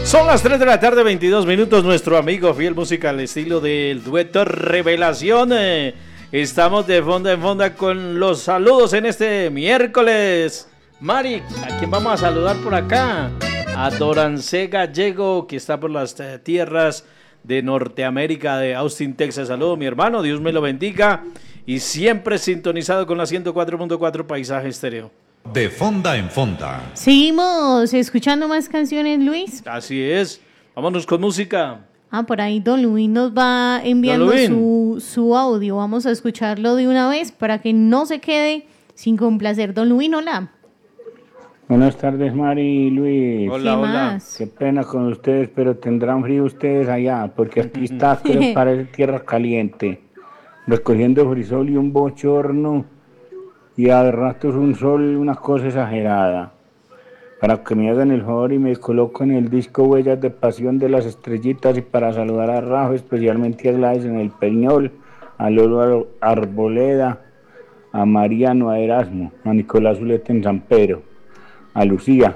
Son las 3 de la tarde, 22 minutos. Nuestro amigo fiel música al estilo del dueto Revelación. Estamos de fonda en fonda con los saludos en este miércoles. Mari, ¿a quién vamos a saludar por acá? A Dorancé Gallego, que está por las tierras de Norteamérica, de Austin, Texas. Saludos, mi hermano, Dios me lo bendiga. Y siempre sintonizado con la 104.4 Paisaje Estéreo. De fonda en fonda. Seguimos escuchando más canciones, Luis. Así es. Vámonos con música. Por ahí Don Luis nos va enviando su audio. Vamos a escucharlo de una vez para que no se quede sin complacer. Don Luis, hola. Buenas tardes, Mari y Luis. Hola, hola. Qué pena con ustedes, pero tendrán frío ustedes allá, porque aquí está, que parece tierra caliente. Recogiendo frisol y un bochorno, y a ratos un sol, una cosa exagerada. Para que me hagan el favor y me coloquen el disco Huellas de Pasión de las Estrellitas, y para saludar a Rafa, especialmente a Gladys en el Peñol, a Lolo Arboleda, a Mariano, a Erasmo, a Nicolás Zuleta en San Pedro, a Lucía,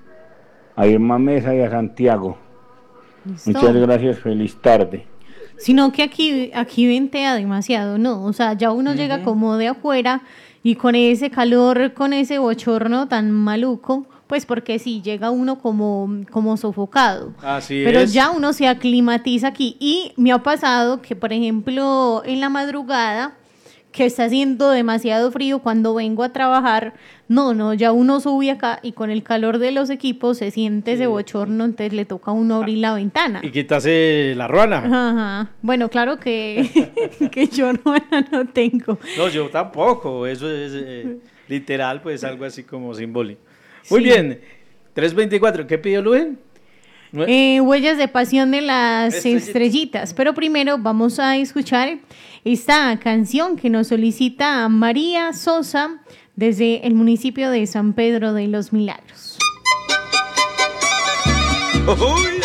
a Irma Mesa y a Santiago. ¿Listo? Muchas gracias, feliz tarde. Sino que aquí ventea demasiado, ¿no? O sea, ya uno llega como de afuera y con ese calor, con ese bochorno tan maluco, pues porque sí, llega uno como sofocado. Así Pero es. ya uno se aclimatiza aquí. Y me ha pasado que, por ejemplo, en la madrugada, que está haciendo demasiado frío cuando vengo a trabajar, ya uno sube acá y con el calor de los equipos se siente ese bochorno, entonces le toca a uno abrir la ventana. Y quitarse la ruana. Ajá. Bueno, claro que yo ruana no tengo. No, yo tampoco, eso es literal, pues algo así como simbólico. Muy bien, 324, ¿qué pidió Luis? Huellas de Pasión de las Estrellitas. Pero primero vamos a escuchar esta canción que nos solicita María Sosa desde el municipio de San Pedro de los Milagros. ¡Uy!